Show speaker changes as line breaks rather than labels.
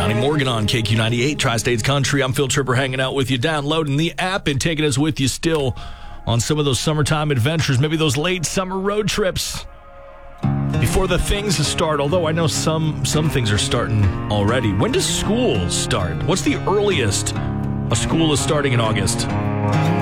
Johnny Morgan on KQ98, Tri-States Country. I'm Phil Tripper hanging out with you, downloading the app and taking us with you still on some of those summertime adventures, maybe those late summer road trips. Before the things start, although I know some things are starting already. When does school start? What's the earliest a school is starting in August?